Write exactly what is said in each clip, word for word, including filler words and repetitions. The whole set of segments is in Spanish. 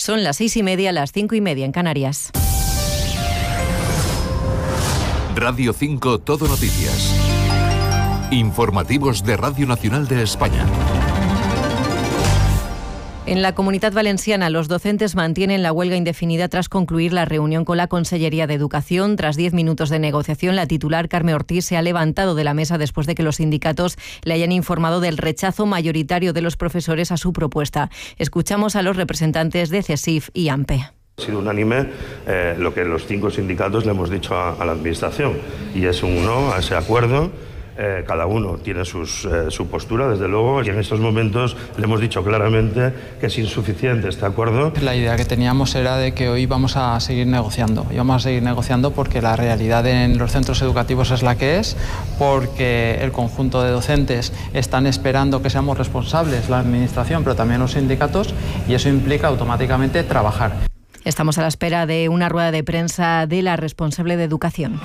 Son las seis y media, las cinco y media en Canarias. Radio cinco Todo Noticias. Informativos de Radio Nacional de España. En la Comunidad Valenciana, los docentes mantienen la huelga indefinida tras concluir la reunión con la Consellería de Educación. Tras diez minutos de negociación, la titular Carme Ortiz se ha levantado de la mesa después de que los sindicatos le hayan informado del rechazo mayoritario de los profesores a su propuesta. Escuchamos a los representantes de CESIF y AMPE. Ha sido unánime eh, lo que los cinco sindicatos le hemos dicho a, a la Administración, y es un no a ese acuerdo. Eh, cada uno tiene sus, eh, su postura, desde luego, y en estos momentos le hemos dicho claramente que es insuficiente este acuerdo. La idea que teníamos era de que hoy vamos a seguir negociando, y vamos a seguir negociando porque la realidad en los centros educativos es la que es, porque el conjunto de docentes están esperando que seamos responsables, la Administración, pero también los sindicatos, y eso implica automáticamente trabajar. Estamos a la espera de una rueda de prensa de la responsable de Educación.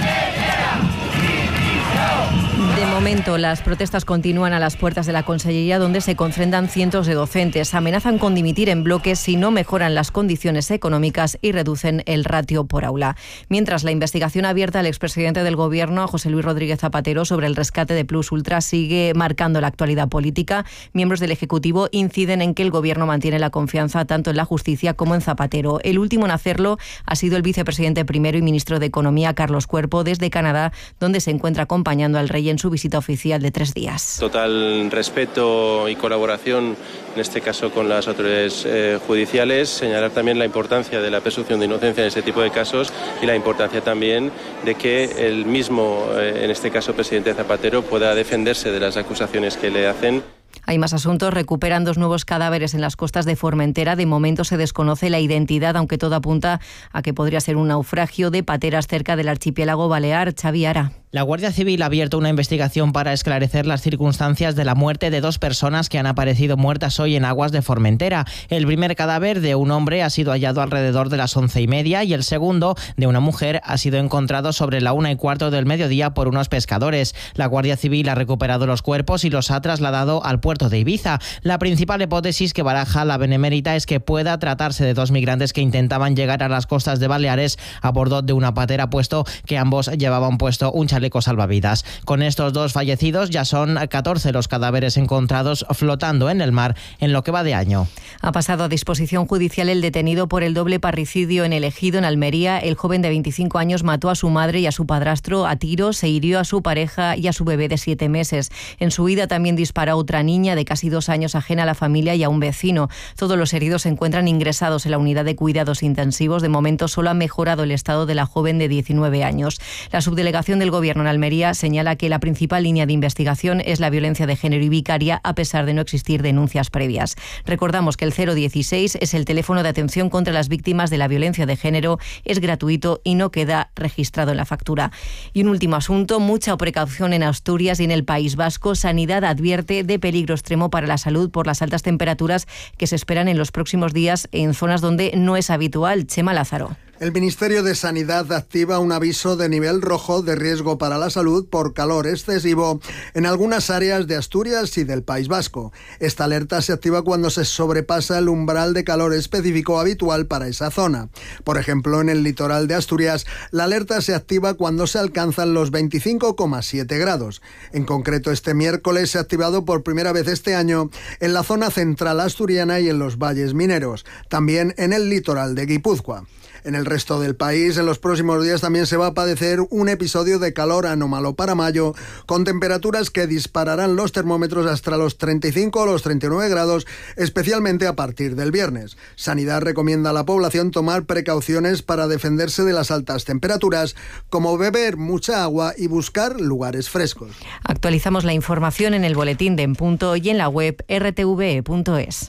De momento, las protestas continúan a las puertas de la Consellería, donde se concentran cientos de docentes. Amenazan con dimitir en bloque si no mejoran las condiciones económicas y reducen el ratio por aula. Mientras, la investigación abierta al expresidente del Gobierno, José Luis Rodríguez Zapatero, sobre el rescate de Plus Ultra sigue marcando la actualidad política. Miembros del Ejecutivo inciden en que el Gobierno mantiene la confianza tanto en la justicia como en Zapatero. El último en hacerlo ha sido el vicepresidente primero y ministro de Economía, Carlos Cuerpo, desde Canadá, donde se encuentra acompañando al rey en su visita oficial de tres días. Total respeto y colaboración, en este caso con las autoridades eh, judiciales. Señalar también la importancia de la presunción de inocencia en este tipo de casos y la importancia también de que el mismo, eh, en este caso, presidente Zapatero, pueda defenderse de las acusaciones que le hacen. Hay más asuntos. Recuperan dos nuevos cadáveres en las costas de Formentera. De momento se desconoce la identidad, aunque todo apunta a que podría ser un naufragio de pateras cerca del archipiélago balear. Xavi Ara. La Guardia Civil ha abierto una investigación para esclarecer las circunstancias de la muerte de dos personas que han aparecido muertas hoy en aguas de Formentera. El primer cadáver, de un hombre, ha sido hallado alrededor de las once y media y el segundo, de una mujer, ha sido encontrado sobre la una y cuarto del mediodía por unos pescadores. La Guardia Civil ha recuperado los cuerpos y los ha trasladado al puerto de Ibiza. La principal hipótesis que baraja la Benemérita es que pueda tratarse de dos migrantes que intentaban llegar a las costas de Baleares a bordo de una patera, puesto que ambos llevaban puesto un chaleco salvavidas. Con estos dos fallecidos ya son catorce los cadáveres encontrados flotando en el mar en lo que va de año. Ha pasado a disposición judicial el detenido por el doble parricidio en El Ejido, en Almería. El joven de veinticinco años mató a su madre y a su padrastro a tiros, se hirió a su pareja y a su bebé de siete meses. En su huida también disparó a otra niña de casi dos años, ajena a la familia y a un vecino. Todos los heridos se encuentran ingresados en la unidad de cuidados intensivos. De momento solo ha mejorado el estado de la joven de diecinueve años. La subdelegación del Gobierno en Almería señala que la principal línea de investigación es la violencia de género y vicaria, a pesar de no existir denuncias previas. Recordamos que el cero dieciséis es el teléfono de atención contra las víctimas de la violencia de género, es gratuito y no queda registrado en la factura. Y un último asunto: mucha precaución en Asturias y en el País Vasco. Sanidad advierte de peligro extremo para la salud por las altas temperaturas que se esperan en los próximos días en zonas donde no es habitual. Chema Lázaro. El Ministerio de Sanidad activa un aviso de nivel rojo de riesgo para la salud por calor excesivo en algunas áreas de Asturias y del País Vasco. Esta alerta se activa cuando se sobrepasa el umbral de calor específico habitual para esa zona. Por ejemplo, en el litoral de Asturias, la alerta se activa cuando se alcanzan los veinticinco coma siete grados. En concreto, este miércoles se ha activado por primera vez este año en la zona central asturiana y en los valles mineros, también en el litoral de Guipúzcoa. En el resto del país, en los próximos días también se va a padecer un episodio de calor anómalo para mayo, con temperaturas que dispararán los termómetros hasta los treinta y cinco o los treinta y nueve grados, especialmente a partir del viernes. Sanidad recomienda a la población tomar precauciones para defenderse de las altas temperaturas, como beber mucha agua y buscar lugares frescos. Actualizamos la información en el boletín de En Punto y en la web r t v e punto es.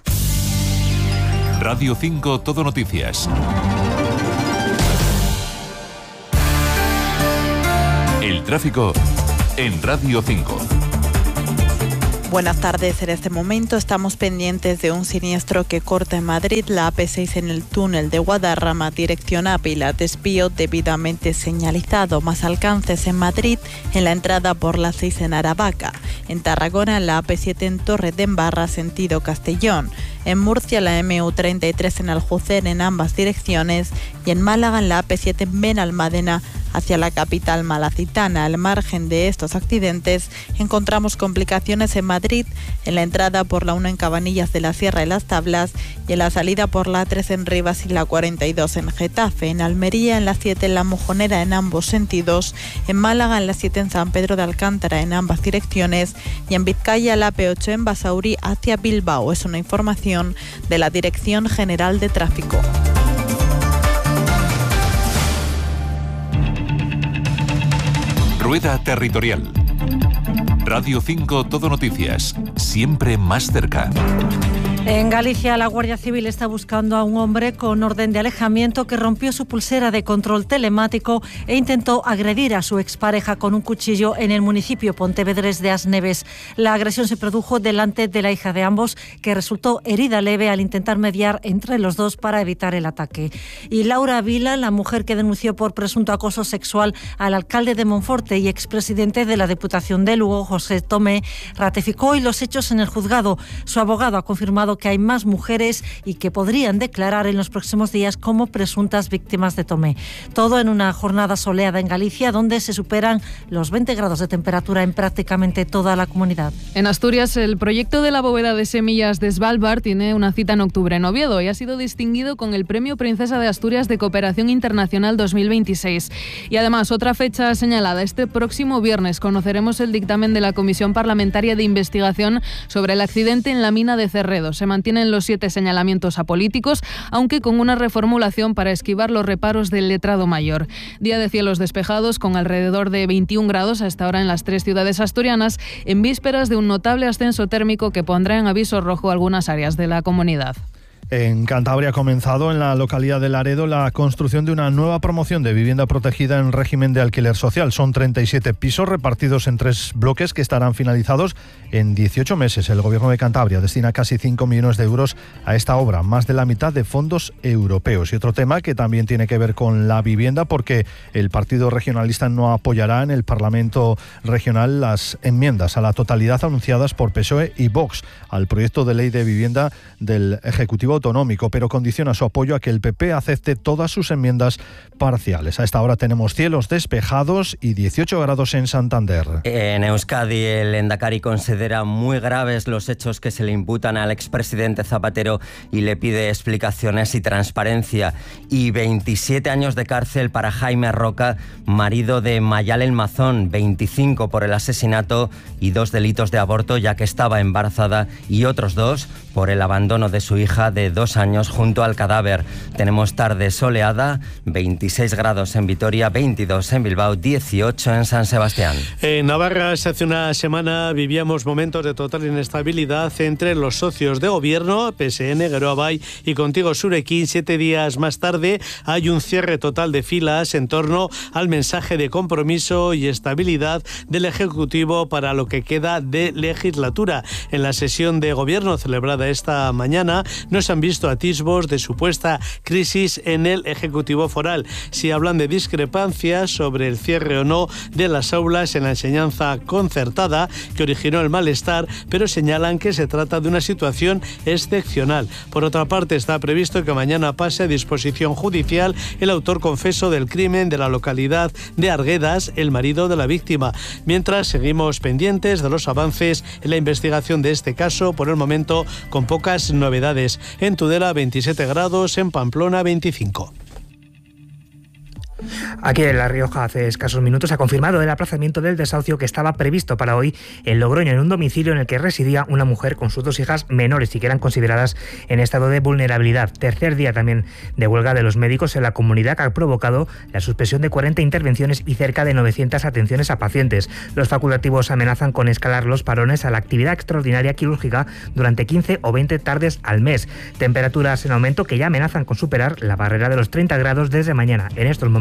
Radio cinco Todo Noticias. El tráfico en Radio cinco. Buenas tardes. En este momento estamos pendientes de un siniestro que corta en Madrid la A P seis en el túnel de Guadarrama, dirección Ávila, desvío debidamente señalizado. Más alcances en Madrid, en la entrada por la seis en Aravaca. En Tarragona, la A P siete en Torredembarra, sentido Castellón. En Murcia, la M U treinta y tres en Aljucén en ambas direcciones. Y en Málaga, en la A P siete en Benalmádena, hacia la capital malacitana. Al margen de estos accidentes, encontramos complicaciones en Madrid, en la entrada por la uno en Cabanillas de la Sierra y Las Tablas, y en la salida por la tres en Rivas y la cuarenta y dos en Getafe. En Almería, en la siete en La Mojonera en ambos sentidos. En Málaga, en la siete en San Pedro de Alcántara en ambas direcciones. Y en Vizcaya, la A P ocho en Basauri hacia Bilbao. Es una información de la Dirección General de Tráfico. Rueda Territorial. Radio cinco Todo Noticias. Siempre más cerca. En Galicia, la Guardia Civil está buscando a un hombre con orden de alejamiento que rompió su pulsera de control telemático e intentó agredir a su expareja con un cuchillo en el municipio pontevedrés de Asneves. La agresión se produjo delante de la hija de ambos, que resultó herida leve al intentar mediar entre los dos para evitar el ataque. Y Laura Vila, la mujer que denunció por presunto acoso sexual al alcalde de Monforte y expresidente de la Diputación de Lugo, José Tomé, ratificó hoy los hechos en el juzgado. Su abogado ha confirmado que hay más mujeres y que podrían declarar en los próximos días como presuntas víctimas de Tomé. Todo en una jornada soleada en Galicia, donde se superan los veinte grados de temperatura en prácticamente toda la comunidad. En Asturias, el proyecto de la bóveda de semillas de Svalbard tiene una cita en octubre en Oviedo y ha sido distinguido con el Premio Princesa de Asturias de Cooperación Internacional dos mil veintiséis. Y además, otra fecha señalada, este próximo viernes conoceremos el dictamen de la Comisión Parlamentaria de Investigación sobre el accidente en la mina de Cerredo. Se mantienen los siete señalamientos a políticos, aunque con una reformulación para esquivar los reparos del letrado mayor. Día de cielos despejados con alrededor de veintiún grados a esta hora en las tres ciudades asturianas, en vísperas de un notable ascenso térmico que pondrá en aviso rojo algunas áreas de la comunidad. En Cantabria ha comenzado en la localidad de Laredo la construcción de una nueva promoción de vivienda protegida en régimen de alquiler social. Son treinta y siete pisos repartidos en tres bloques que estarán finalizados en dieciocho meses. El Gobierno de Cantabria destina casi cinco millones de euros a esta obra, más de la mitad de fondos europeos. Y otro tema que también tiene que ver con la vivienda, porque el Partido Regionalista no apoyará en el Parlamento Regional las enmiendas a la totalidad anunciadas por P S O E y Vox al proyecto de ley de vivienda del Ejecutivo autonómico, pero condiciona su apoyo a que el P P acepte todas sus enmiendas parciales. A esta hora tenemos cielos despejados y dieciocho grados en Santander. En Euskadi, el Endacari considera muy graves los hechos que se le imputan al expresidente Zapatero y le pide explicaciones y transparencia. Y veintisiete años de cárcel para Jaime Roca, marido de Mayalen Mazón, veinticinco por el asesinato y dos delitos de aborto, ya que estaba embarazada, y otros dos por el abandono de su hija de dos años junto al cadáver. Tenemos tarde soleada, veintiséis grados en Vitoria, veintidós en Bilbao, dieciocho en San Sebastián. En Navarra, hace una semana vivíamos momentos de total inestabilidad entre los socios de gobierno, P S N, Geroa Bai y Contigo Surekin. Siete días más tarde hay un cierre total de filas en torno al mensaje de compromiso y estabilidad del Ejecutivo para lo que queda de legislatura. En la sesión de gobierno celebrada esta mañana no se han visto atisbos de supuesta crisis en el Ejecutivo foral. Si hablan de discrepancias sobre el cierre o no de las aulas en la enseñanza concertada que originó el malestar, pero señalan que se trata de una situación excepcional. Por otra parte, está previsto que mañana pase a disposición judicial el autor confeso del crimen de la localidad de Arguedas, el marido de la víctima. Mientras, seguimos pendientes de los avances en la investigación de este caso, por el momento con pocas novedades. En Tudela, veintisiete grados, en Pamplona, veinticinco. Aquí en La Rioja, hace escasos minutos, ha confirmado el aplazamiento del desahucio que estaba previsto para hoy en Logroño, en un domicilio en el que residía una mujer con sus dos hijas menores y que eran consideradas en estado de vulnerabilidad. Tercer día también de huelga de los médicos en la comunidad, que ha provocado la suspensión de cuarenta intervenciones y cerca de novecientas atenciones a pacientes. Los facultativos amenazan con escalar los parones a la actividad extraordinaria quirúrgica durante quince o veinte tardes al mes. Temperaturas en aumento que ya amenazan con superar la barrera de los treinta grados desde mañana. En estos momentos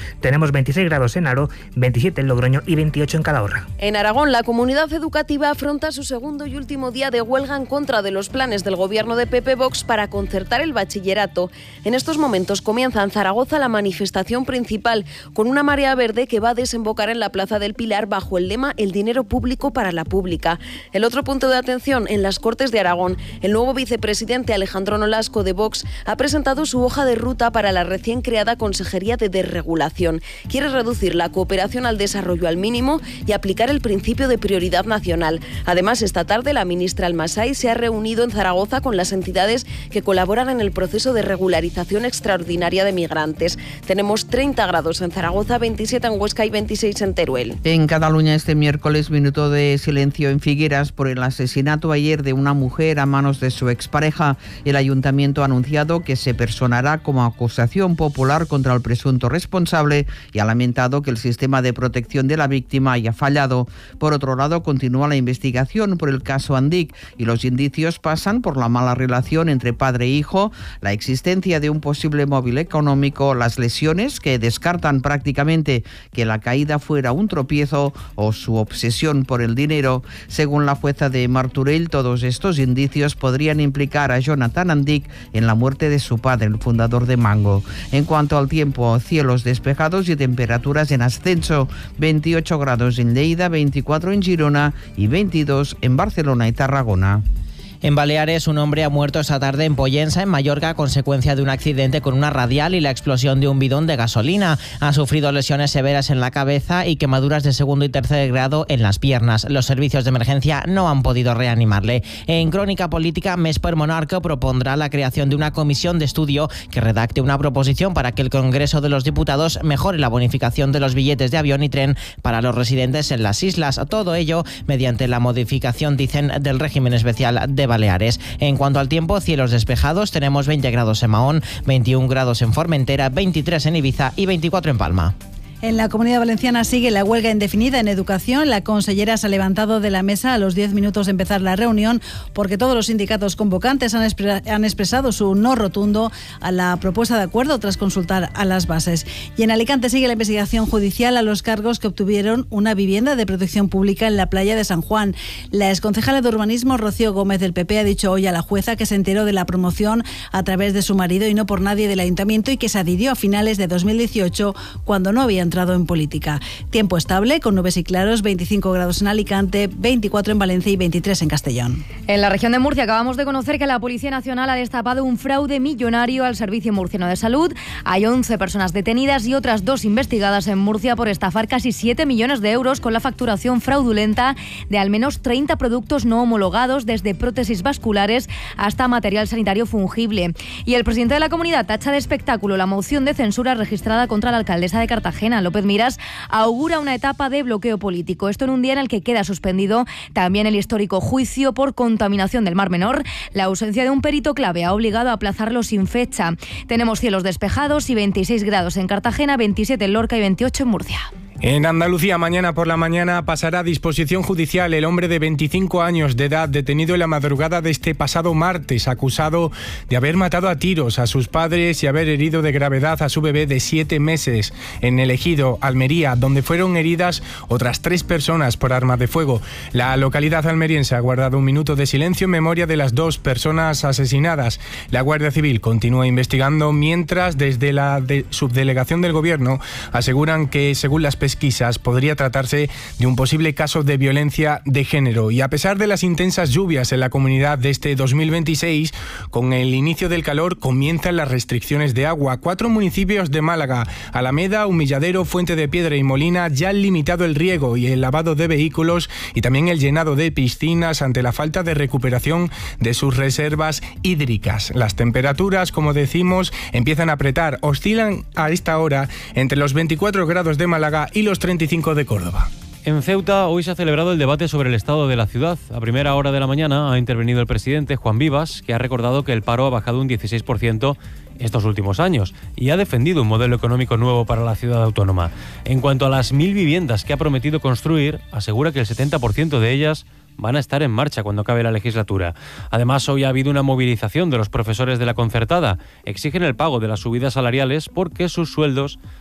Tenemos veintiséis grados en Aro, veintisiete en Logroño y veintiocho en Calahorra. En Aragón, la comunidad educativa afronta su segundo y último día de huelga en contra de los planes del gobierno de P P Vox para concertar el bachillerato. En estos momentos comienza en Zaragoza la manifestación principal, con una marea verde que va a desembocar en la Plaza del Pilar bajo el lema "El dinero público para la pública". El otro punto de atención en las Cortes de Aragón. El nuevo vicepresidente Alejandro Nolasco de Vox ha presentado su hoja de ruta para la recién creada Consejería de Desregulación. Quiere reducir la cooperación al desarrollo al mínimo y aplicar el principio de prioridad nacional. Además, esta tarde la ministra Almasai se ha reunido en Zaragoza con las entidades que colaboran en el proceso de regularización extraordinaria de migrantes. Tenemos treinta grados en Zaragoza, veintisiete en Huesca y veintiséis en Teruel. En Cataluña este miércoles minuto de silencio en Figueras por el asesinato ayer de una mujer a manos de su expareja. El ayuntamiento ha anunciado que se personará como acusación popular contra el presunto responsable y ha lamentado que el sistema de protección de la víctima haya fallado. Por otro lado, continúa la investigación por el caso Andic y los indicios pasan por la mala relación entre padre e hijo, la existencia de un posible móvil económico, las lesiones que descartan prácticamente que la caída fuera un tropiezo o su obsesión por el dinero. Según la jueza de Martorell, todos estos indicios podrían implicar a Jonathan Andic en la muerte de su padre, el fundador de Mango. En cuanto al tiempo, cielos despejados y temperaturas en ascenso, veintiocho grados en Lleida, veinticuatro en Girona y veintidós en Barcelona y Tarragona. En Baleares, un hombre ha muerto esta tarde en Pollensa, en Mallorca, a consecuencia de un accidente con una radial y la explosión de un bidón de gasolina. Ha sufrido lesiones severas en la cabeza y quemaduras de segundo y tercer grado en las piernas. Los servicios de emergencia no han podido reanimarle. En Crónica Política, Mesper Monarca propondrá la creación de una comisión de estudio que redacte una proposición para que el Congreso de los Diputados mejore la bonificación de los billetes de avión y tren para los residentes en las islas. Todo ello mediante la modificación, dicen, del régimen especial de Baleares. En cuanto al tiempo, cielos despejados, tenemos veinte grados en Mahón, veintiún grados en Formentera, veintitrés en Ibiza y veinticuatro en Palma. En la Comunidad Valenciana sigue la huelga indefinida en educación. La consellera se ha levantado de la mesa a los diez minutos de empezar la reunión porque todos los sindicatos convocantes han, expre- han expresado su no rotundo a la propuesta de acuerdo tras consultar a las bases. Y en Alicante sigue la investigación judicial a los cargos que obtuvieron una vivienda de protección pública en la playa de San Juan. La exconcejala de Urbanismo, Rocío Gómez del P P, ha dicho hoy a la jueza que se enteró de la promoción a través de su marido y no por nadie del ayuntamiento y que se adhirió a finales de dos mil dieciocho cuando no había entrado en política. Tiempo estable, con nubes y claros, veinticinco grados en Alicante, veinticuatro en Valencia y veintitrés en Castellón. En la región de Murcia acabamos de conocer que la Policía Nacional ha destapado un fraude millonario al Servicio Murciano de Salud. Hay once personas detenidas y otras dos investigadas en Murcia por estafar casi siete millones de euros con la facturación fraudulenta de al menos treinta productos no homologados, desde prótesis vasculares hasta material sanitario fungible. Y el presidente de la comunidad tacha de espectáculo la moción de censura registrada contra la alcaldesa de Cartagena. López Miras augura una etapa de bloqueo político. Esto en un día en el que queda suspendido también el histórico juicio por contaminación del Mar Menor. La ausencia de un perito clave ha obligado a aplazarlo sin fecha. Tenemos cielos despejados y veintiséis grados en Cartagena, veintisiete en Lorca y veintiocho en Murcia. En Andalucía, mañana por la mañana pasará a disposición judicial el hombre de veinticinco años de edad detenido en la madrugada de este pasado martes, acusado de haber matado a tiros a sus padres y haber herido de gravedad a su bebé de siete meses en el Ejido, Almería, donde fueron heridas otras tres personas por arma de fuego. La localidad almeriense ha guardado un minuto de silencio en memoria de las dos personas asesinadas. La Guardia Civil continúa investigando, mientras desde la de- subdelegación del Gobierno aseguran que, según las pesquisas, podría tratarse de un posible caso de violencia de género. Y a pesar de las intensas lluvias en la comunidad de este dos mil veintiséis, con el inicio del calor comienzan las restricciones de agua. Cuatro municipios de Málaga, Alameda, Humilladero, Fuente de Piedra y Molina, ya han limitado el riego y el lavado de vehículos y también el llenado de piscinas ante la falta de recuperación de sus reservas hídricas. Las temperaturas, como decimos, empiezan a apretar. Oscilan a esta hora entre los veinticuatro grados de Málaga y los treinta y cinco de Córdoba. En Ceuta hoy se ha celebrado el debate sobre el estado de la ciudad. A primera hora de la mañana ha intervenido el presidente Juan Vivas, que ha recordado que el paro ha bajado un dieciséis por ciento estos últimos años y ha defendido un modelo económico nuevo para la ciudad autónoma. En cuanto a las mil viviendas que ha prometido construir, asegura que el setenta por ciento de ellas van a estar en marcha cuando acabe la legislatura. Además, hoy ha habido una movilización de los profesores de la concertada. Exigen el pago de las subidas salariales porque sus sueldos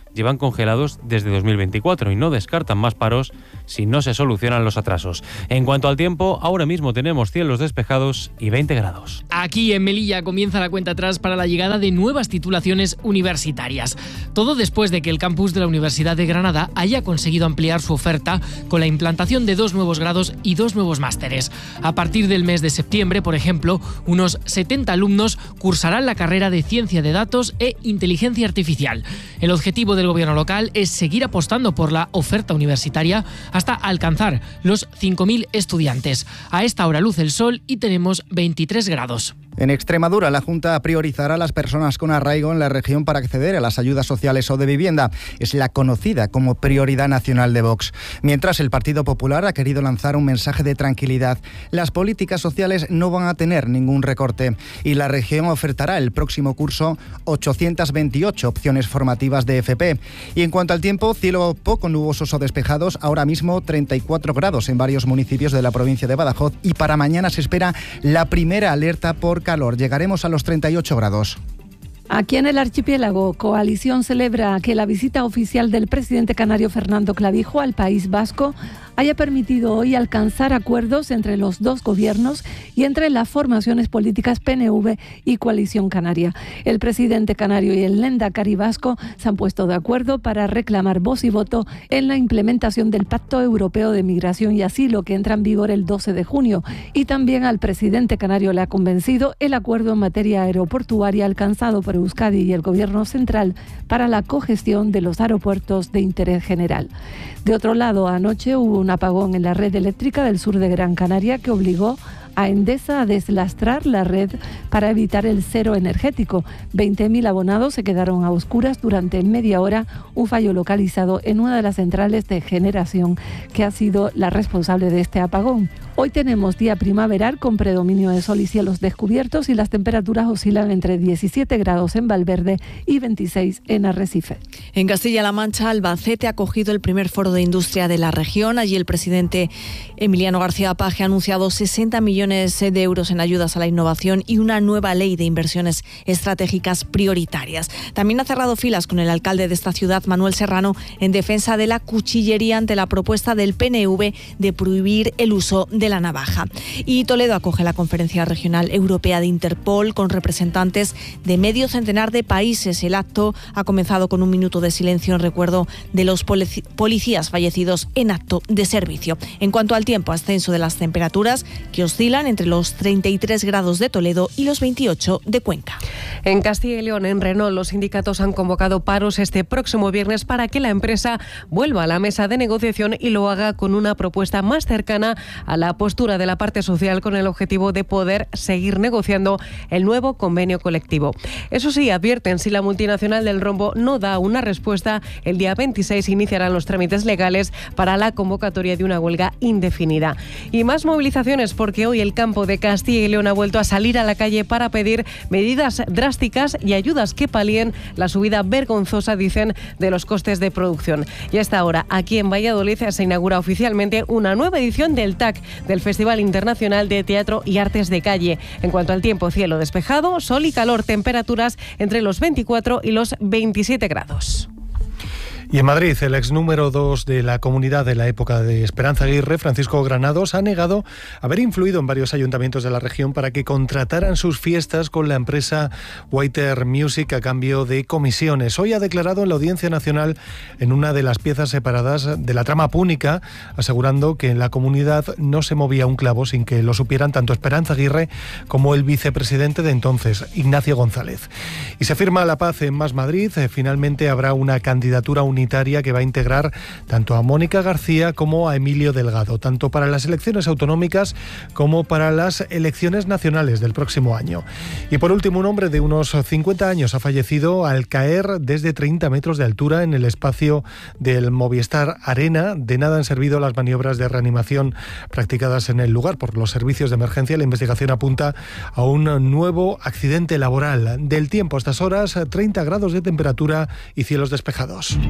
llevan congelados desde dos mil veinticuatro y no descartan más paros si no se solucionan los atrasos. En cuanto al tiempo, ahora mismo tenemos cielos despejados y veinte grados. Aquí en Melilla comienza la cuenta atrás para la llegada de nuevas titulaciones universitarias. Todo después de que el campus de la Universidad de Granada haya conseguido ampliar su oferta con la implantación de dos nuevos grados y dos nuevos másteres. A partir del mes de septiembre, por ejemplo, unos setenta alumnos cursarán la carrera de Ciencia de Datos e Inteligencia Artificial. El objetivo del gobierno local es seguir apostando por la oferta universitaria hasta alcanzar los cinco mil estudiantes. A esta hora luce el sol y tenemos veintitrés grados. En Extremadura, la Junta priorizará a las personas con arraigo en la región para acceder a las ayudas sociales o de vivienda. Es la conocida como prioridad nacional de Vox. Mientras, el Partido Popular ha querido lanzar un mensaje de tranquilidad. Las políticas sociales no van a tener ningún recorte y la región ofertará el próximo curso ochocientas veintiocho opciones formativas de F P. Y en cuanto al tiempo, cielo poco nubosos o despejados, ahora mismo treinta y cuatro grados en varios municipios de la provincia de Badajoz y para mañana se espera la primera alerta por calor. Llegaremos a los treinta y ocho grados. Aquí en el archipiélago, Coalición celebra que la visita oficial del presidente canario Fernando Clavijo al País Vasco haya permitido hoy alcanzar acuerdos entre los dos gobiernos y entre las formaciones políticas P N V y Coalición Canaria. El presidente canario y el lehendakari vasco se han puesto de acuerdo para reclamar voz y voto en la implementación del Pacto Europeo de Migración y Asilo, que entra en vigor el doce de junio. Y también al presidente canario le ha convencido el acuerdo en materia aeroportuaria alcanzado por Euskadi y el Gobierno central para la cogestión de los aeropuertos de interés general. De otro lado, anoche hubo un apagón en la red eléctrica del sur de Gran Canaria que obligó a Endesa a deslastrar la red para evitar el cero energético. veinte mil abonados se quedaron a oscuras durante media hora, un fallo localizado en una de las centrales de generación que ha sido la responsable de este apagón. Hoy tenemos día primaveral con predominio de sol y cielos descubiertos y las temperaturas oscilan entre diecisiete grados en Valverde y veintiséis en Arrecife. En Castilla-La Mancha, Albacete ha acogido el primer foro de industria de la región. Allí el presidente Emiliano García Paje ha anunciado sesenta millones de euros en ayudas a la innovación y una nueva ley de inversiones estratégicas prioritarias. También ha cerrado filas con el alcalde de esta ciudad, Manuel Serrano, en defensa de la cuchillería ante la propuesta del P N V de prohibir el uso de la navaja. Y Toledo acoge la Conferencia Regional Europea de Interpol con representantes de medio centenar de países. El acto ha comenzado con un minuto de silencio en recuerdo de los policías fallecidos en acto de servicio. En cuanto al tiempo, ascenso de las temperaturas que oscilan entre los treinta y tres grados de Toledo y los veintiocho de Cuenca. En Castilla y León, en Renault, los sindicatos han convocado paros este próximo viernes para que la empresa vuelva a la mesa de negociación y lo haga con una propuesta más cercana a la postura de la parte social, con el objetivo de poder seguir negociando el nuevo convenio colectivo. Eso sí, advierten, si la multinacional del rombo no da una respuesta, el día veintiséis iniciarán los trámites legales para la convocatoria de una huelga indefinida. Y más movilizaciones, porque hoy el campo de Castilla y León ha vuelto a salir a la calle para pedir medidas drásticas y ayudas que palíen la subida vergonzosa, dicen, de los costes de producción. Y a esta hora, aquí en Valladolid, se inaugura oficialmente una nueva edición del T A C, del Festival Internacional de Teatro y Artes de Calle. En cuanto al tiempo, cielo despejado, sol y calor, temperaturas entre los veinticuatro y los veintisiete grados. Y en Madrid, el ex número dos de la comunidad de la época de Esperanza Aguirre, Francisco Granados, ha negado haber influido en varios ayuntamientos de la región para que contrataran sus fiestas con la empresa Whiter Music a cambio de comisiones. Hoy ha declarado en la Audiencia Nacional en una de las piezas separadas de la trama púnica, asegurando que en la comunidad no se movía un clavo sin que lo supieran tanto Esperanza Aguirre como el vicepresidente de entonces, Ignacio González. Y se firma la paz en Más Madrid. Finalmente habrá una candidatura unitaria que va a integrar tanto a Mónica García como a Emilio Delgado, tanto para las elecciones autonómicas como para las elecciones nacionales del próximo año. Y por último, un hombre de unos cincuenta años ha fallecido al caer desde treinta metros de altura en el espacio del Movistar Arena. De nada han servido las maniobras de reanimación practicadas en el lugar por los servicios de emergencia. La investigación apunta a un nuevo accidente laboral. Del tiempo a estas horas, treinta grados de temperatura y cielos despejados.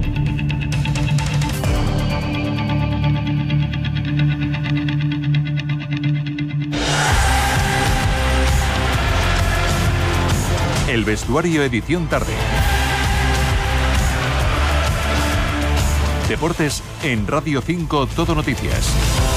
El vestuario edición tarde. Deportes en Radio cinco Todo Noticias.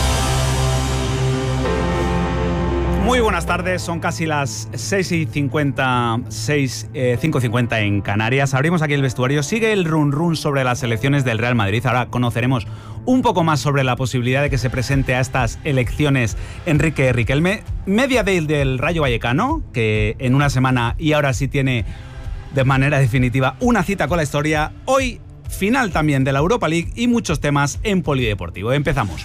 Muy buenas tardes, son casi las seis y cincuenta, seis, eh, cinco y cincuenta en Canarias. Abrimos aquí el vestuario. Sigue el run run sobre las elecciones del Real Madrid. Ahora conoceremos un poco más sobre la posibilidad de que se presente a estas elecciones Enrique Riquelme. Media day del Rayo Vallecano, que en una semana y ahora sí tiene de manera definitiva una cita con la historia. Hoy, final también de la Europa League y muchos temas en Polideportivo. Empezamos.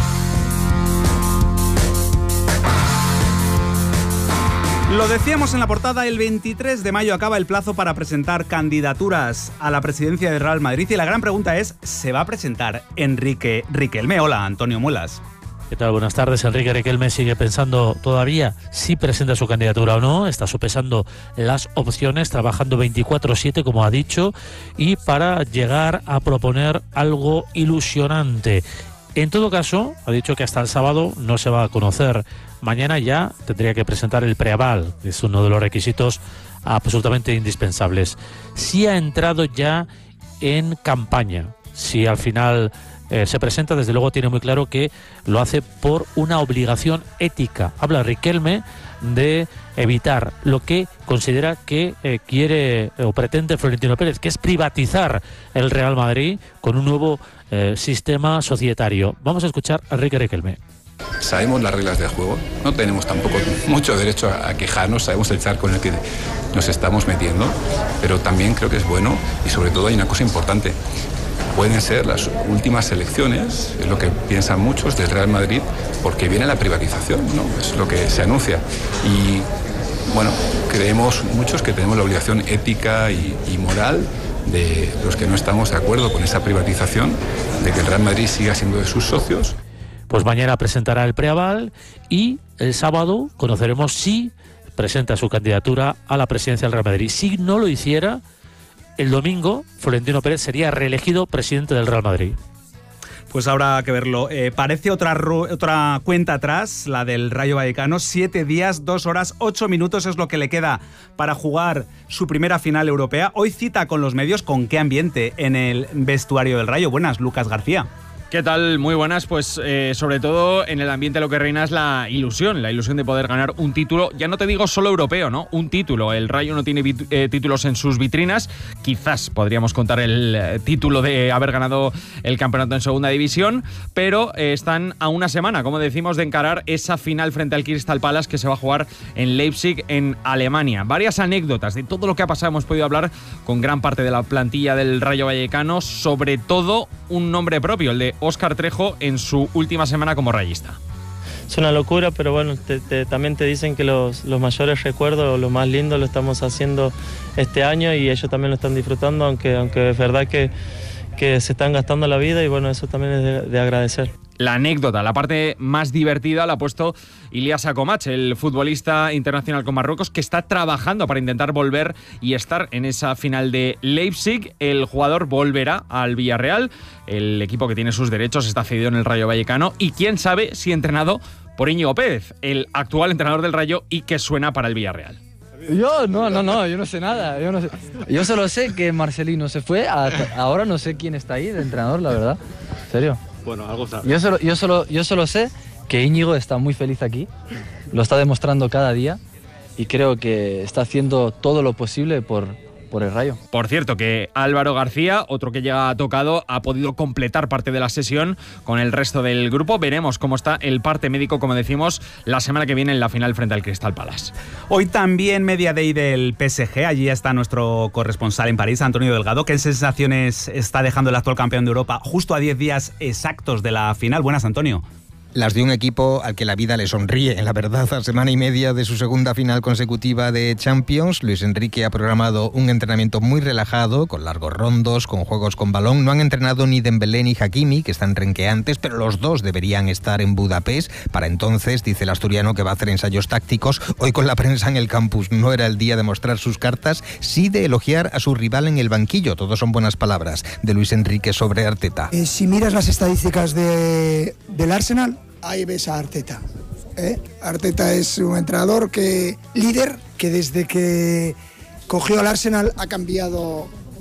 Lo decíamos en la portada, el veintitrés de mayo acaba el plazo para presentar candidaturas a la presidencia del Real Madrid y la gran pregunta es, ¿se va a presentar Enrique Riquelme? Hola, Antonio Muelas. ¿Qué tal? Buenas tardes. Enrique Riquelme sigue pensando todavía si presenta su candidatura o no. Está sopesando las opciones, trabajando veinticuatro siete, como ha dicho, y para llegar a proponer algo ilusionante. En todo caso, ha dicho que hasta el sábado no se va a conocer. Mañana ya tendría que presentar el preaval, es uno de los requisitos absolutamente indispensables. Si ha entrado ya en campaña, si al final eh, se presenta, desde luego tiene muy claro que lo hace por una obligación ética. Habla Riquelme de evitar lo que considera que eh, quiere o pretende Florentino Pérez, que es privatizar el Real Madrid con un nuevo eh, sistema societario. Vamos a escuchar a Enrique Riquelme. Sabemos las reglas del juego, no tenemos tampoco mucho derecho a quejarnos, sabemos el charco en el que nos estamos metiendo, pero también creo que es bueno y sobre todo hay una cosa importante. Pueden ser las últimas elecciones, es lo que piensan muchos, del Real Madrid, porque viene la privatización, ¿no? Es lo que se anuncia. Y bueno, creemos muchos que tenemos la obligación ética y, y moral de los que no estamos de acuerdo con esa privatización, de que el Real Madrid siga siendo de sus socios. Pues mañana presentará el preaval y el sábado conoceremos si presenta su candidatura a la presidencia del Real Madrid. Si no lo hiciera, el domingo Florentino Pérez sería reelegido presidente del Real Madrid. Pues habrá que verlo. Eh, parece otra, otra cuenta atrás, la del Rayo Vallecano. Siete días, dos horas, ocho minutos es lo que le queda para jugar su primera final europea. Hoy cita con los medios. ¿Con qué ambiente en el vestuario del Rayo? Buenas, Lucas García. ¿Qué tal? Muy buenas. Pues eh, sobre todo en el ambiente lo que reina es la ilusión, la ilusión de poder ganar un título, ya no te digo solo europeo, ¿no? Un título. El Rayo no tiene vit- eh, títulos en sus vitrinas, quizás podríamos contar el eh, título de haber ganado el campeonato en segunda división, pero eh, están a una semana, como decimos, de encarar esa final frente al Crystal Palace que se va a jugar en Leipzig, en Alemania. Varias anécdotas de todo lo que ha pasado, hemos podido hablar con gran parte de la plantilla del Rayo Vallecano, sobre todo un nombre propio, el de Óscar Trejo en su última semana como rayista. Es una locura, pero bueno, te, te, también te dicen que los, los mayores recuerdos, lo más lindo lo estamos haciendo este año y ellos también lo están disfrutando, aunque, aunque es verdad que, que se están gastando la vida y bueno, eso también es de, de agradecer. La anécdota, la parte más divertida la ha puesto Ilyas Akomach, el futbolista internacional con Marruecos, que está trabajando para intentar volver y estar en esa final de Leipzig. El jugador volverá al Villarreal, el equipo que tiene sus derechos está cedido en el Rayo Vallecano y quién sabe si entrenado por Íñigo Pérez, el actual entrenador del Rayo y que suena para el Villarreal. Yo no, no, no, yo no sé nada. Yo, no sé. Yo solo sé que Marcelino se fue, hasta ahora no sé quién está ahí de entrenador, la verdad. ¿En serio? Bueno, algo sabe. Yo solo, yo, solo, yo solo sé que Íñigo está muy feliz aquí, lo está demostrando cada día y creo que está haciendo todo lo posible por, por el Rayo. Por cierto, que Álvaro García, otro que llega tocado, ha podido completar parte de la sesión con el resto del grupo. Veremos cómo está el parte médico, como decimos, la semana que viene en la final frente al Crystal Palace. Hoy también media day del P S G. Allí está nuestro corresponsal en París, Antonio Delgado. ¿Qué sensaciones está dejando el actual campeón de Europa justo a diez días exactos de la final? Buenas, Antonio. Las de un equipo al que la vida le sonríe. La verdad, a semana y media de su segunda final consecutiva de Champions, Luis Enrique ha programado un entrenamiento muy relajado, con largos rondos, con juegos con balón. No han entrenado ni Dembélé ni Hakimi, que están renqueantes, pero los dos deberían estar en Budapest. Para entonces, dice el asturiano que va a hacer ensayos tácticos. Hoy con la prensa en el campus no era el día de mostrar sus cartas, sí de elogiar a su rival en el banquillo. Todos son buenas palabras de Luis Enrique sobre Arteta. Eh, si miras las estadísticas de, del Arsenal, ahí ves a Arteta. ¿eh? Arteta es un entrenador que líder, que desde que cogió al Arsenal ha cambiado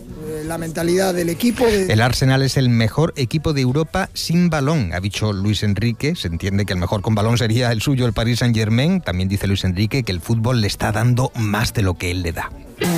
la mentalidad del equipo. De... El Arsenal es el mejor equipo de Europa sin balón, ha dicho Luis Enrique. Se entiende que el mejor con balón sería el suyo, el Paris Saint-Germain. También dice Luis Enrique que el fútbol le está dando más de lo que él le da.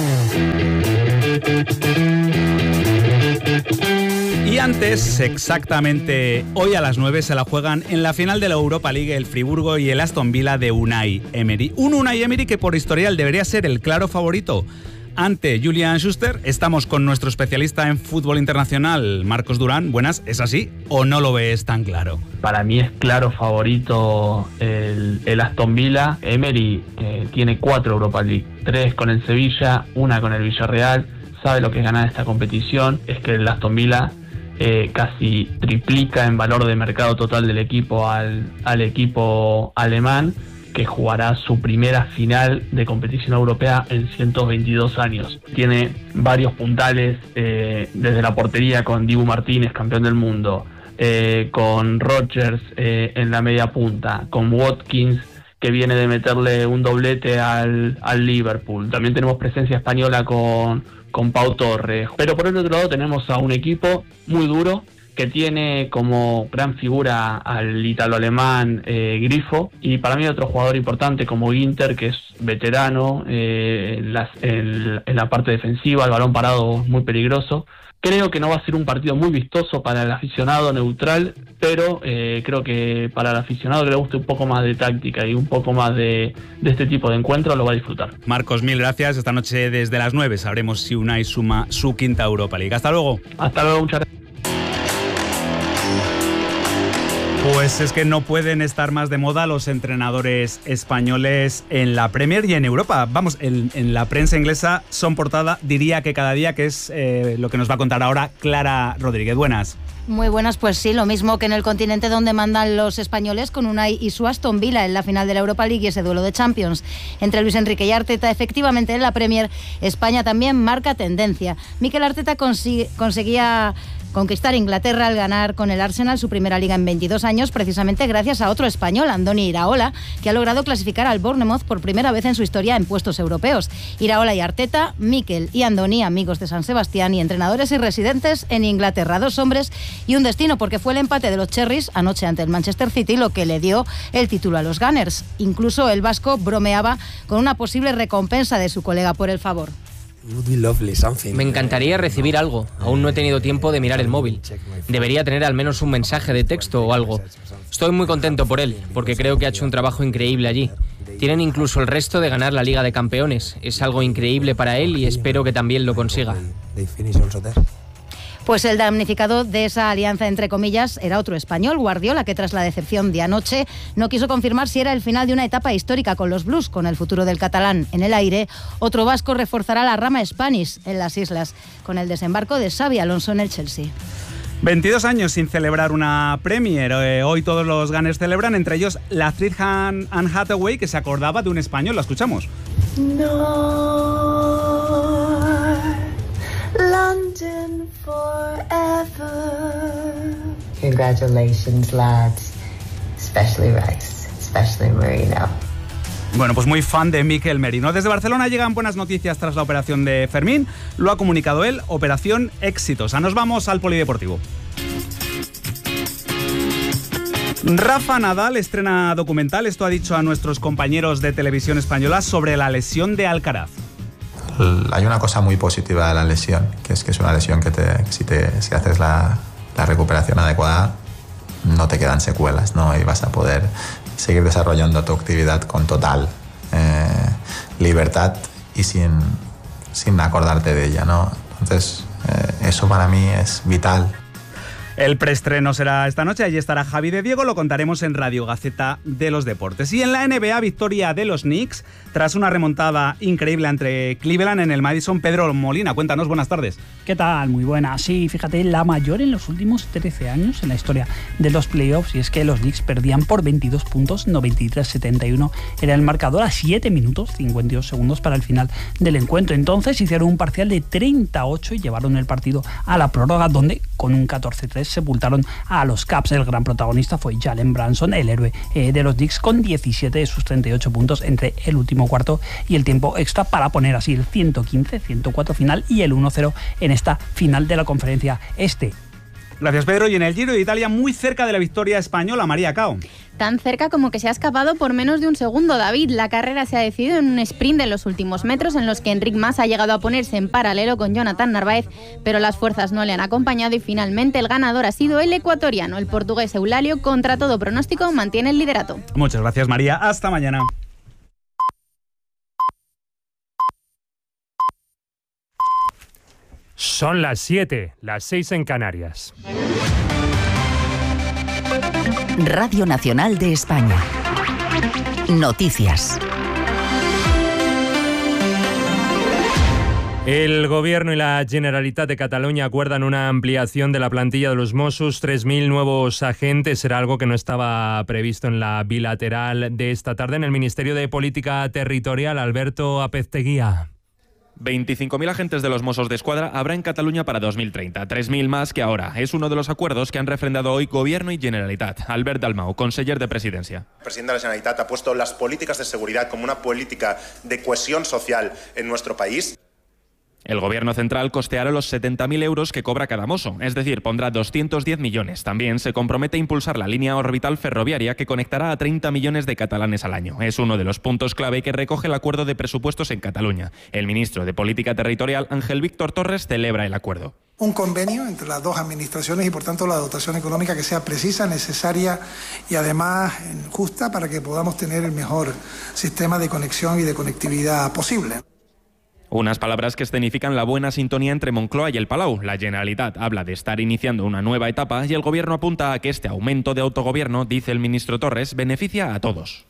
Y antes, exactamente hoy a las nueve, se la juegan en la final de la Europa League el Friburgo y el Aston Villa de Unai Emery. Un Unai Emery que por historial debería ser el claro favorito ante Julian Schuster. Estamos con nuestro especialista en fútbol internacional, Marcos Durán. Buenas, ¿es así o no lo ves tan claro? Para mí es claro favorito el, el Aston Villa. Emery eh, tiene cuatro Europa League, tres con el Sevilla, una con el Villarreal. Sabe lo que es ganar esta competición. Es que el Aston Villa eh, casi triplica en valor de mercado total del equipo al, al equipo alemán, que jugará su primera final de competición europea en ciento veintidós años. Tiene varios puntales, eh, desde la portería con Dibu Martínez, campeón del mundo, eh, con Rodgers eh, en la media punta, con Watkins, que viene de meterle un doblete al, al Liverpool. También tenemos presencia española con, con Pau Torres. Pero por el otro lado tenemos a un equipo muy duro, que tiene como gran figura al italo-alemán eh, Grifo, y para mí otro jugador importante como Ginter, que es veterano eh, en, las, en, en la parte defensiva, el balón parado muy peligroso. Creo que no va a ser un partido muy vistoso para el aficionado neutral, pero eh, creo que para el aficionado que le guste un poco más de táctica y un poco más de, de este tipo de encuentros lo va a disfrutar. Marcos, mil gracias. Esta noche desde las nueve sabremos si Unai suma su quinta Europa League. Hasta luego. Hasta luego, muchas gracias. Pues es que no pueden estar más de moda los entrenadores españoles en la Premier y en Europa. Vamos, en, en la prensa inglesa son portada, diría que cada día, que es eh, lo que nos va a contar ahora Clara Rodríguez. Buenas. Muy buenas, pues sí, lo mismo que en el continente donde mandan los españoles, con Unai y su Aston Villa en la final de la Europa League y ese duelo de Champions entre Luis Enrique y Arteta. Efectivamente, en la Premier, España también marca tendencia. Mikel Arteta consigue, conseguía conquistar Inglaterra al ganar con el Arsenal su primera liga en veintidós años, precisamente gracias a otro español, Andoni Iraola, que ha logrado clasificar al Bournemouth por primera vez en su historia en puestos europeos. Iraola y Arteta, Mikel y Andoni, amigos de San Sebastián y entrenadores y residentes en Inglaterra. Dos hombres y un destino, porque fue el empate de los Cherries anoche ante el Manchester City lo que le dio el título a los Gunners. Incluso el vasco bromeaba con una posible recompensa de su colega por el favor. Me encantaría recibir algo. Aún no he tenido tiempo de mirar el móvil. Debería tener al menos un mensaje de texto o algo. Estoy muy contento por él, porque creo que ha hecho un trabajo increíble allí. Tienen incluso el resto de ganar la Liga de Campeones. Es algo increíble para él y espero que también lo consiga. Pues el damnificado de esa alianza, entre comillas, era otro español, Guardiola, que tras la decepción de anoche no quiso confirmar si era el final de una etapa histórica con los Blues, con el futuro del catalán en el aire. Otro vasco reforzará la rama Spanish en las islas, con el desembarco de Xabi Alonso en el Chelsea. veintidós años sin celebrar una Premier. Eh, hoy todos los Gunners celebran, entre ellos la actriz Han, Anne Hathaway, que se acordaba de un español. La escuchamos. No, London forever. Congratulations, lads. Especially Rice, especially Marino. Bueno, pues muy fan de Mikel Merino. Desde Barcelona llegan buenas noticias tras la operación de Fermín. Lo ha comunicado él, operación exitosa. Nos vamos al polideportivo. Rafa Nadal estrena documental. Esto ha dicho a nuestros compañeros de Televisión Española sobre la lesión de Alcaraz. Hay una cosa muy positiva de la lesión, que es que es una lesión que, te, que si, te, si haces la, la recuperación adecuada no te quedan secuelas, ¿no? Y vas a poder seguir desarrollando tu actividad con total eh, libertad y sin, sin acordarte de ella, ¿no? Entonces, eh, eso para mí es vital. El preestreno será esta noche, allí estará Javi de Diego, lo contaremos en Radio Gaceta de los Deportes. Y en la N B A, victoria de los Knicks, tras una remontada increíble entre Cleveland en el Madison. Pedro Molina, cuéntanos, buenas tardes. ¿Qué tal? Muy buenas. Sí, fíjate, la mayor en los últimos trece años en la historia de los playoffs, y es que los Knicks perdían por veintidós puntos, noventa y tres a setenta y uno era el marcador a siete minutos, cincuenta y dos segundos para el final del encuentro. Entonces hicieron un parcial de treinta a ocho y llevaron el partido a la prórroga, donde con un catorce tres sepultaron a los Caps. El gran protagonista fue Jalen Brunson, el héroe eh, de los Knicks, con diecisiete de sus treinta y ocho puntos entre el último cuarto y el tiempo extra, para poner así el ciento quince ciento cuatro final y el uno cero en esta final de la conferencia este. Gracias, Pedro. Y en el Giro de Italia, muy cerca de la victoria española, María Cao. Tan cerca como que se ha escapado por menos de un segundo, David. La carrera se ha decidido en un sprint en los últimos metros, en los que Enric Mas ha llegado a ponerse en paralelo con Jonathan Narváez, pero las fuerzas no le han acompañado y finalmente el ganador ha sido el ecuatoriano. El portugués Eulalio, contra todo pronóstico, mantiene el liderato. Muchas gracias, María. Hasta mañana. Son las siete, las seis en Canarias. Radio Nacional de España. Noticias. El Gobierno y la Generalitat de Cataluña acuerdan una ampliación de la plantilla de los Mossos, tres mil nuevos agentes. Era algo que no estaba previsto en la bilateral de esta tarde en el Ministerio de Política Territorial. Alberto Apezteguía. veinticinco mil agentes de los Mossos d'Esquadra habrá en Cataluña para dos mil treinta, tres mil más que ahora. Es uno de los acuerdos que han refrendado hoy Gobierno y Generalitat. Albert Dalmau, conseller de Presidencia. El presidente de la Generalitat ha puesto las políticas de seguridad como una política de cohesión social en nuestro país. El Gobierno central costeará los setenta mil euros que cobra cada mozo, es decir, pondrá doscientos diez millones. También se compromete a impulsar la línea orbital ferroviaria que conectará a treinta millones de catalanes al año. Es uno de los puntos clave que recoge el acuerdo de presupuestos en Cataluña. El ministro de Política Territorial, Ángel Víctor Torres, celebra el acuerdo. Un convenio entre las dos administraciones y, por tanto, la dotación económica que sea precisa, necesaria y, además, justa para que podamos tener el mejor sistema de conexión y de conectividad posible. Unas palabras que escenifican la buena sintonía entre Moncloa y el Palau. La Generalitat habla de estar iniciando una nueva etapa y el Gobierno apunta a que este aumento de autogobierno, dice el ministro Torres, beneficia a todos.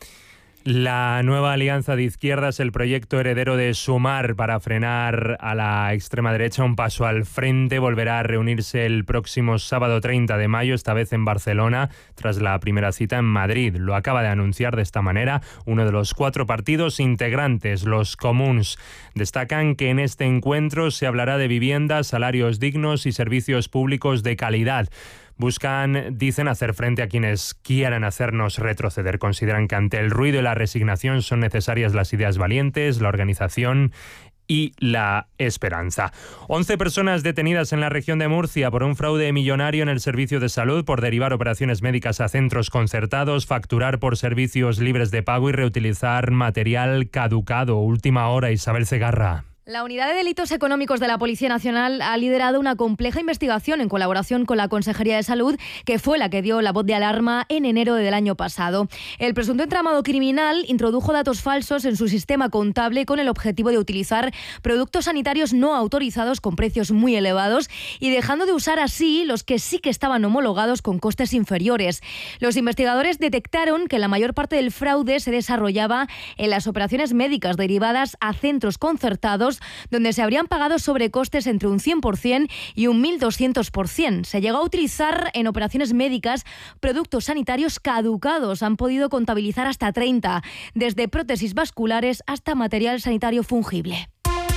La nueva alianza de izquierdas, el proyecto heredero de Sumar para frenar a la extrema derecha, un paso al frente, volverá a reunirse el próximo sábado treinta de mayo, esta vez en Barcelona, tras la primera cita en Madrid. Lo acaba de anunciar de esta manera uno de los cuatro partidos integrantes, los Comuns. Destacan que en este encuentro se hablará de vivienda, salarios dignos y servicios públicos de calidad. Buscan, dicen, hacer frente a quienes quieran hacernos retroceder. Consideran que ante el ruido y la resignación son necesarias las ideas valientes, la organización y la esperanza. once personas detenidas en la región de Murcia por un fraude millonario en el servicio de salud por derivar operaciones médicas a centros concertados, facturar por servicios libres de pago y reutilizar material caducado. Última hora, Isabel Segarra. La Unidad de Delitos Económicos de la Policía Nacional ha liderado una compleja investigación en colaboración con la Consejería de Salud, que fue la que dio la voz de alarma en enero del año pasado. El presunto entramado criminal introdujo datos falsos en su sistema contable con el objetivo de utilizar productos sanitarios no autorizados con precios muy elevados y dejando de usar así los que sí que estaban homologados con costes inferiores. Los investigadores detectaron que la mayor parte del fraude se desarrollaba en las operaciones médicas derivadas a centros concertados, donde se habrían pagado sobrecostes entre un cien por ciento y un mil doscientos por ciento. Se llegó a utilizar en operaciones médicas productos sanitarios caducados. Han podido contabilizar hasta treinta, desde prótesis vasculares hasta material sanitario fungible.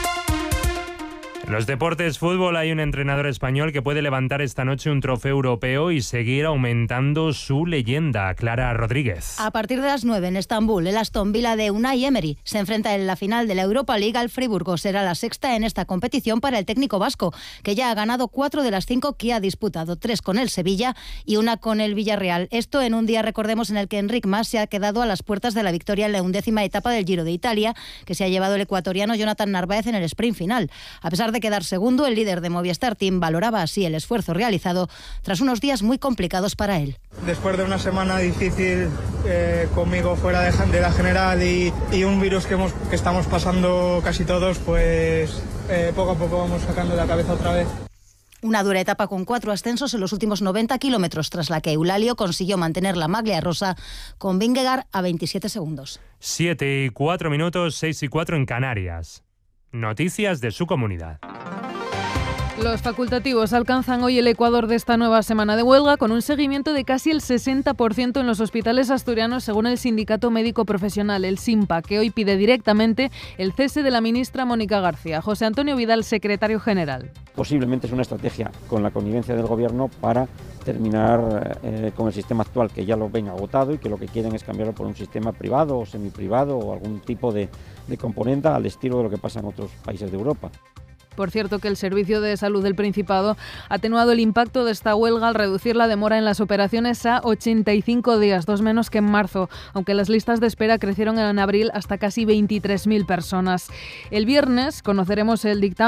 En los deportes, fútbol, hay un entrenador español que puede levantar esta noche un trofeo europeo y seguir aumentando su leyenda. Clara Rodríguez. A partir de las nueve en Estambul, el Aston Villa de Unai Emery se enfrenta en la final de la Europa League al Friburgo. Será la sexta en esta competición para el técnico vasco, que ya ha ganado cuatro de las cinco que ha disputado, tres con el Sevilla y una con el Villarreal. Esto en un día, recordemos, en el que Enric Mas se ha quedado a las puertas de la victoria en la undécima etapa del Giro de Italia, que se ha llevado el ecuatoriano Jonathan Narváez en el sprint final. A pesar de quedar segundo, el líder de Movistar Team valoraba así el esfuerzo realizado tras unos días muy complicados para él. Después de una semana difícil eh, conmigo fuera de, de la general y, y un virus que, hemos, que estamos pasando casi todos, pues eh, poco a poco vamos sacando la cabeza otra vez. Una dura etapa con cuatro ascensos en los últimos noventa kilómetros, tras la que Eulalio consiguió mantener la maglia rosa con Vingegaard a veintisiete segundos. siete y cuatro minutos, seis y cuatro en Canarias. Noticias de su comunidad. Los facultativos alcanzan hoy el ecuador de esta nueva semana de huelga con un seguimiento de casi el sesenta por ciento en los hospitales asturianos según el Sindicato Médico Profesional, el SINPA, que hoy pide directamente el cese de la ministra Mónica García. José Antonio Vidal, secretario general. Posiblemente es una estrategia con la connivencia del Gobierno para terminar eh, con el sistema actual, que ya lo ven agotado y que lo que quieren es cambiarlo por un sistema privado o semiprivado o algún tipo de, de componente al estilo de lo que pasa en otros países de Europa. Por cierto, que el Servicio de Salud del Principado ha atenuado el impacto de esta huelga al reducir la demora en las operaciones a ochenta y cinco días, dos menos que en marzo, aunque las listas de espera crecieron en abril hasta casi veintitrés mil personas. El viernes conoceremos el dictamen